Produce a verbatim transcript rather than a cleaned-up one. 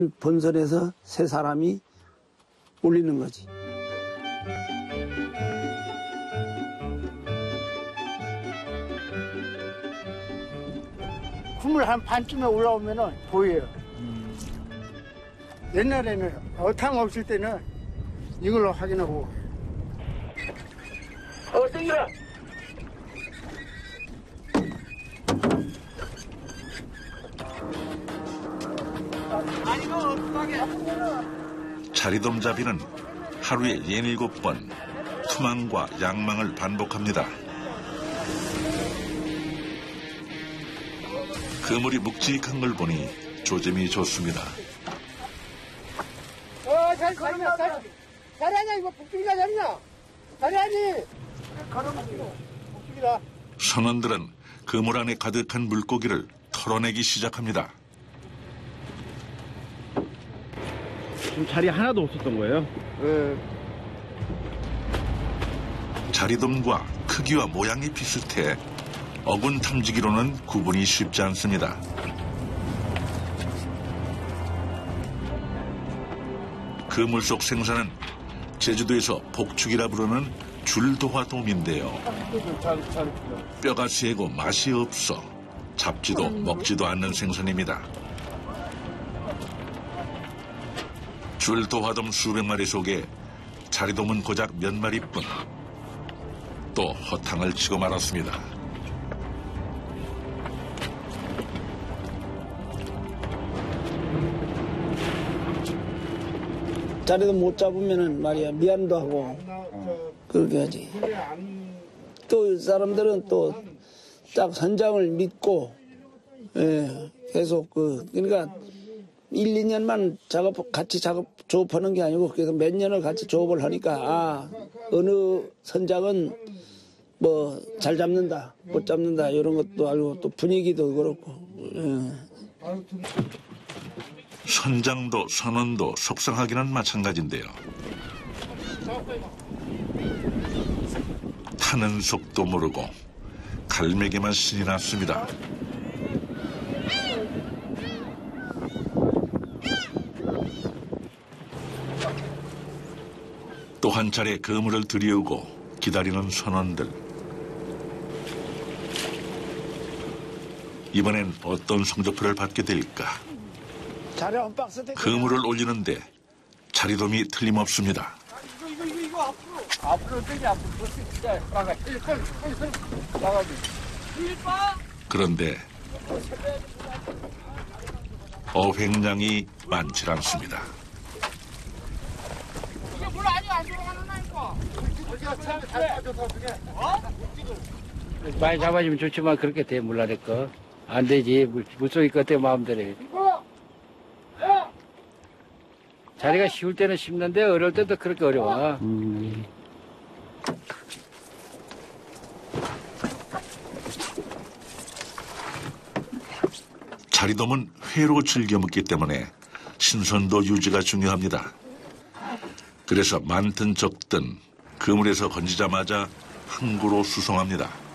본선에서 세 사람이 올리는 거지. 국물 한 반쯤에 올라오면은 보여요. 음. 옛날에는 어탕 없을 때는 이걸로 확인하고. 어, 땡기라! 자리돔잡이는 하루에 예닐곱 번 투망과 양망을 반복합니다. 그물이 묵직한 걸 보니 조짐이 좋습니다. 어, 잘, 잘하냐, 잘, 잘하냐, 이거 복숭이가 잘하냐? 잘하니? 걸어보기로, 복숭이다. 선원들은 그물 안에 가득한 물고기를 털어내기 시작합니다. 지금 자리 하나도 없었던 거예요? 네. 자리돔과 크기와 모양이 비슷해 어군 탐지기로는 구분이 쉽지 않습니다. 그물 속 생선은 제주도에서 복축이라 부르는 줄도화돔인데요. 뼈가 세고 맛이 없어 잡지도 먹지도 않는 생선입니다. 줄도화돔 수백 마리 속에 자리돔은 고작 몇 마리뿐. 또 허탕을 치고 말았습니다. 자리도 못 잡으면은 말이야 미안도 하고 그렇게 하지. 또 사람들은 또 딱 선장을 믿고 예, 계속 그 그러니까 일, 이 년만 작업 같이 작업 조업하는 게 아니고 그래서 몇 년을 같이 조업을 하니까 아 어느 선장은 뭐 잘 잡는다 못 잡는다 이런 것도 알고 또 분위기도 그렇고. 예. 선장도 선원도 속상하기는 마찬가지인데요. 타는 속도 모르고 갈매기만 신이 났습니다. 또 한 차례 그물을 들이우고 기다리는 선원들. 이번엔 어떤 성적표를 받게 될까? 그물을 올리는데 자리돔이 틀림없습니다. 이거, 이거, 이거 앞으로. 앞으로 되지, 앞으로. 진짜, 나가. 나가지. 그런데 어획량이 많지 않습니다. 이게 물 아니야, 안 들어가는 거니까. 어디가 참 잘 빠져서 어떻게. 어? 많이 잡아주면 좋지만 그렇게 돼, 물라내 거. 안 되지. 물, 물속이 끝에 마음대로 해. 자리가 쉬울 때는 쉽는데 어려울 때도 그렇게 어려워. 음. 자리돔은 회로 즐겨 먹기 때문에 신선도 유지가 중요합니다. 그래서 많든 적든 그물에서 건지자마자 항구로 수송합니다.